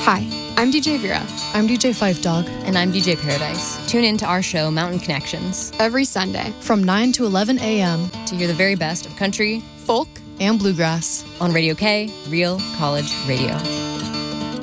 Hi, I'm DJ Vera. I'm DJ Five Dog. And I'm DJ Paradise. Tune in to our show, Mountain Connections, Every Sunday from 9 to 11 a.m. to hear the very best of country, folk, and bluegrass on Radio K, Real College Radio.